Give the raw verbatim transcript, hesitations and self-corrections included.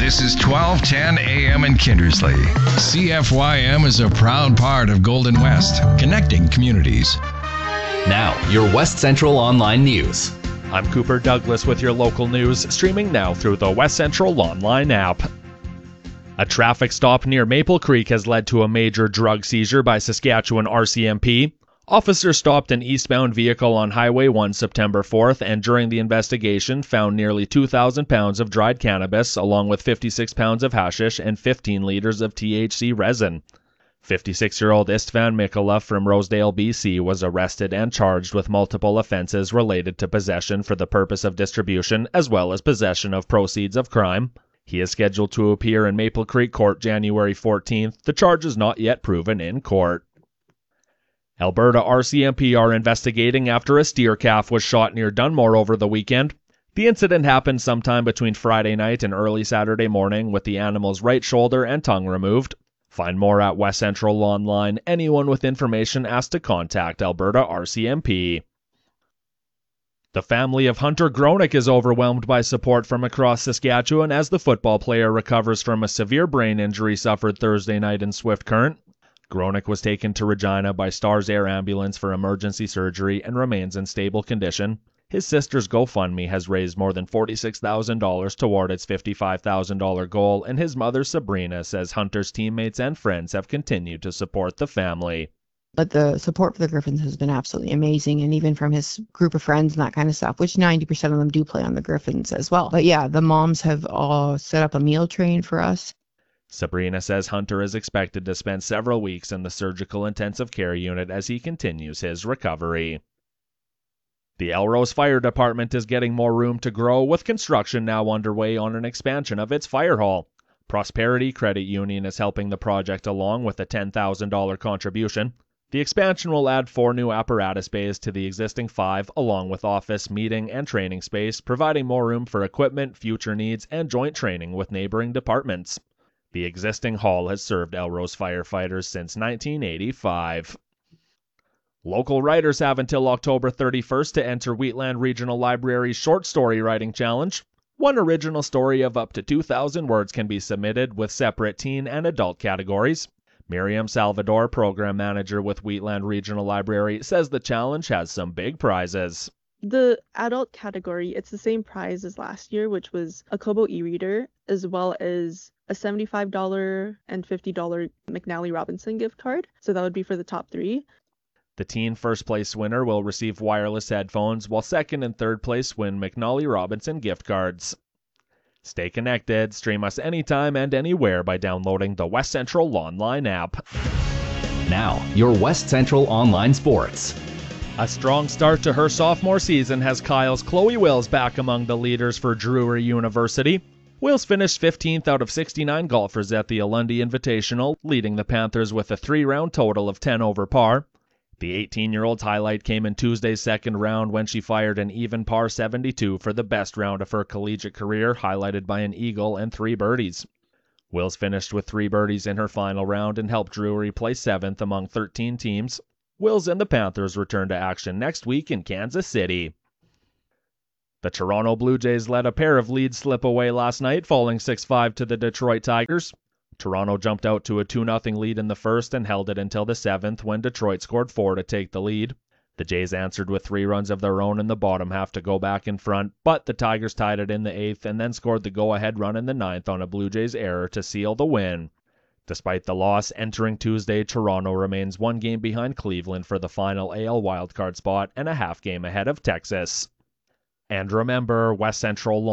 This is twelve ten A M in Kindersley. C F Y M is a proud part of Golden West, connecting communities. Now, your West Central Online News. I'm Cooper Douglas with your local news, streaming now through the West Central Online app. A traffic stop near Maple Creek has led to a major drug seizure by Saskatchewan R C M P. Officers stopped an eastbound vehicle on Highway one September fourth and during the investigation found nearly two thousand pounds of dried cannabis along with fifty-six pounds of hashish and fifteen liters of T H C resin. fifty-six-year-old Istvan Mikala from Rosedale, B C was arrested and charged with multiple offenses related to possession for the purpose of distribution as well as possession of proceeds of crime. He is scheduled to appear in Maple Creek Court January fourteenth. The charge is not yet proven in court. Alberta R C M P are investigating after a steer calf was shot near Dunmore over the weekend. The incident happened sometime between Friday night and early Saturday morning with the animal's right shoulder and tongue removed. Find more at West Central Online. Anyone with information asked to contact Alberta R C M P. The family of Hunter Gronick is overwhelmed by support from across Saskatchewan as the football player recovers from a severe brain injury suffered Thursday night in Swift Current. Gronick was taken to Regina by Stars Air Ambulance for emergency surgery and remains in stable condition. His sister's GoFundMe has raised more than forty-six thousand dollars toward its fifty-five thousand dollars goal, and his mother Sabrina says Hunter's teammates and friends have continued to support the family. But the support for the Griffins has been absolutely amazing, and even from his group of friends and that kind of stuff, which ninety percent of them do play on the Griffins as well. But yeah, the moms have all set up a meal train for us. Sabrina says Hunter is expected to spend several weeks in the surgical intensive care unit as he continues his recovery. The Elrose Fire Department is getting more room to grow, with construction now underway on an expansion of its fire hall. Prosperity Credit Union is helping the project along with a ten thousand dollars contribution. The expansion will add four new apparatus bays to the existing five, along with office, meeting, and training space, providing more room for equipment, future needs, and joint training with neighboring departments. The existing hall has served Elrose firefighters since nineteen eighty-five. Local writers have until October thirty-first to enter Wheatland Regional Library's Short Story Writing Challenge. One original story of up to two thousand words can be submitted with separate teen and adult categories. Miriam Salvador, program manager with Wheatland Regional Library, says the challenge has some big prizes. The adult category, it's the same prize as last year, which was a Kobo e-reader, as well as a seventy-five dollars and fifty dollars McNally Robinson gift card. So that would be for the top three. The teen first place winner will receive wireless headphones, while second and third place win McNally Robinson gift cards. Stay connected. Stream us anytime and anywhere by downloading the West Central Online app. Now, your West Central Online Sports. A strong start to her sophomore season has Kyle's Chloe Wills back among the leaders for Drury University. Wills finished fifteenth out of sixty-nine golfers at the Alundi Invitational, leading the Panthers with a three-round total of ten over par. The eighteen-year-old's highlight came in Tuesday's second round when she fired an even par seventy-two for the best round of her collegiate career, highlighted by an eagle and three birdies. Wills finished with three birdies in her final round and helped Drury place seventh among thirteen teams. Wills and the Panthers return to action next week in Kansas City. The Toronto Blue Jays let a pair of leads slip away last night, falling six five to the Detroit Tigers. Toronto jumped out to a two nothing lead in the first and held it until the seventh when Detroit scored four to take the lead. The Jays answered with three runs of their own in the bottom half to go back in front, but the Tigers tied it in the eighth and then scored the go-ahead run in the ninth on a Blue Jays error to seal the win. Despite the loss, entering Tuesday, Toronto remains one game behind Cleveland for the final A L wildcard spot and a half game ahead of Texas. And remember, West Central